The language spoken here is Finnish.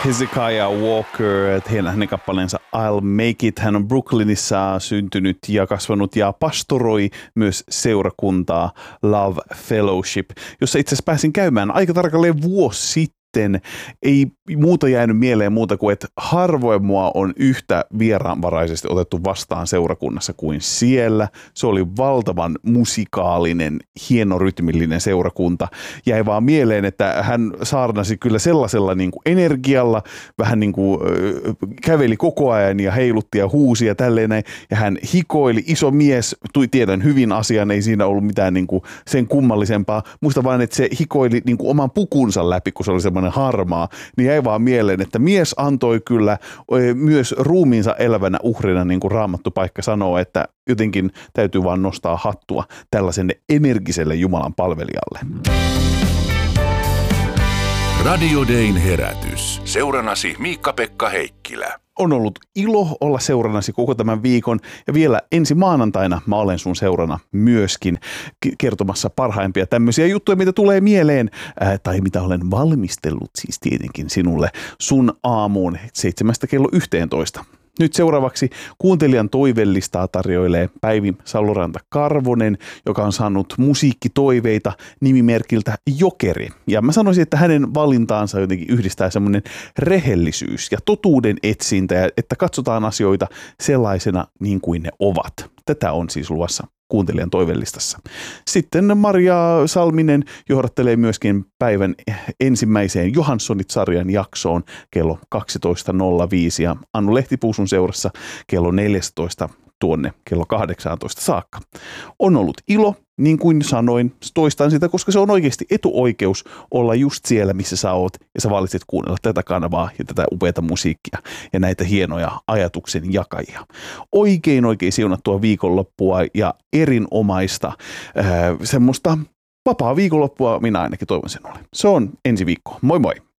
Hezekiah Walker, hänen kappaleensa I'll Make It. Hän on Brooklynissa syntynyt ja kasvanut ja pastoroi myös seurakuntaa Love Fellowship, jossa itse asiassa pääsin käymään aika tarkalleen vuosi sitten. Ei muuta jäänyt mieleen muuta kuin, että harvoin mua on yhtä vieraanvaraisesti otettu vastaan seurakunnassa kuin siellä. Se oli valtavan musikaalinen, hienorytmillinen seurakunta. Jäi vaan mieleen, että hän saarnasi kyllä sellaisella niin kuin energialla, vähän niin kuin käveli koko ajan ja heilutti ja huusi ja tälleen näin. Ja hän hikoili, iso mies, tiedän hyvin asian, ei siinä ollut mitään niin kuin sen kummallisempaa. Muista vain, että se hikoili niin kuin oman pukunsa läpi, kun se oli semmoinen harmaa, niin jäi vaan mieleen, että mies antoi kyllä myös ruumiinsa elävänä uhrina, niin kuin Raamattu paikka sanoo, että jotenkin täytyy vaan nostaa hattua tällaiselle energiselle Jumalan palvelijalle. Radio Dayn herätys. Seuranasi Miikka-Pekka Heikkilä. On ollut ilo olla seurannasi koko tämän viikon ja vielä ensi maanantaina mä olen sun seurana myöskin kertomassa parhaimpia tämmöisiä juttuja, mitä tulee mieleen tai mitä olen valmistellut siis tietenkin sinulle sun aamuun 7–11. Nyt seuraavaksi kuuntelijan toivelistaa tarjoilee Päivi Saloranta-Karvonen, joka on saanut musiikkitoiveita nimimerkiltä Jokeri. Ja mä sanoisin, että hänen valintaansa jotenkin yhdistää semmoinen rehellisyys ja totuuden etsintä, että katsotaan asioita sellaisena niin kuin ne ovat. Tätä on siis luvassa kuuntelijan toivellistassa. Sitten Maria Salminen johdattelee myöskin päivän ensimmäiseen Johanssonit-sarjan jaksoon kello 12.05 ja Annu Lehtipuusun seurassa kello 14 tuonne kello 18 saakka. On ollut ilo, niin kuin sanoin, toistan sitä, koska se on oikeasti etuoikeus olla just siellä, missä sä oot ja sä valitset kuunnella tätä kanavaa ja tätä upeata musiikkia ja näitä hienoja ajatuksen jakajia. Oikein siunattua viikonloppua ja erinomaista semmoista vapaa viikonloppua minä ainakin toivon sinulle. Se on ensi viikko. Moi moi!